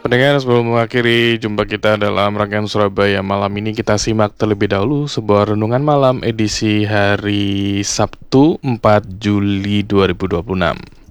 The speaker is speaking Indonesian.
Pendengar, sebelum mengakhiri jumpa kita dalam rangkaian Surabaya malam ini, kita simak terlebih dahulu sebuah renungan malam edisi hari Sabtu 4 Juli 2026.